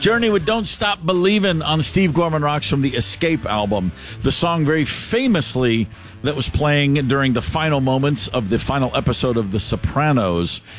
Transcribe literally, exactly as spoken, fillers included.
Journey with Don't Stop Believin' on Steve Gorman Rocks from the Escape album. The song very famously that was playing during the final moments of the final episode of The Sopranos.